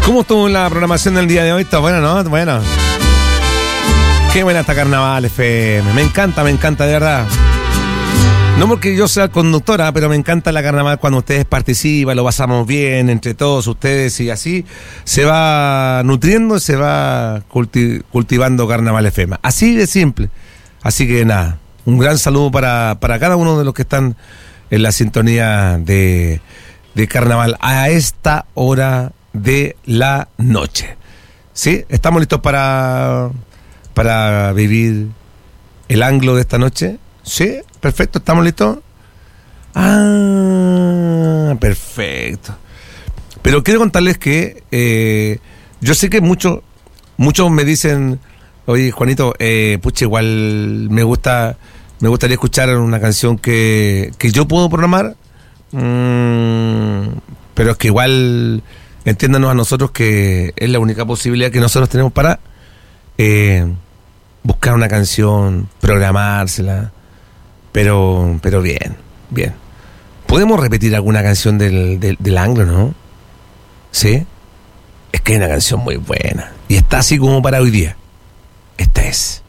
¿Cómo estuvo la programación del día de hoy? Está bueno, ¿no? Bueno. Qué buena esta Carnaval FM. Me encanta, de verdad. No porque yo sea conductora, pero me encanta la Carnaval cuando ustedes participan, lo pasamos bien entre todos ustedes y así se va nutriendo, se va cultivando Carnaval FM. Así de simple. Así que nada, un gran saludo para cada uno de los que están en la sintonía de Carnaval a esta hora de la noche. ¿Sí? ¿Estamos listos para vivir el ángulo de esta noche? ¿Sí? Perfecto, ¿estamos listos? Ah, perfecto. Pero quiero contarles que yo sé que muchos me dicen, oye, Juanito, pucha, igual me gustaría escuchar una canción que yo puedo programar, pero es que igual entiéndanos a nosotros que es la única posibilidad que nosotros tenemos para buscar una canción, programársela, pero bien. ¿Podemos repetir alguna canción del Anglo, no? ¿Sí? Es que es una canción muy buena y está así como para hoy día. Esta es